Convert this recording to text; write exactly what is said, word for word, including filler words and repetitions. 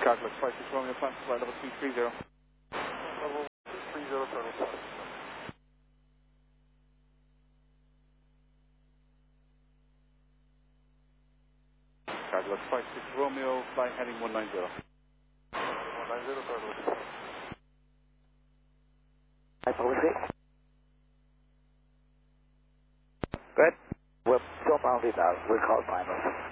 Calculus five six Romeo, flight flight level two three zero. Level two three zero, turning south. Calculus five six Romeo, flight heading one nine zero. one nine zero, turning south. Good. We're still mounted now. We'll call final.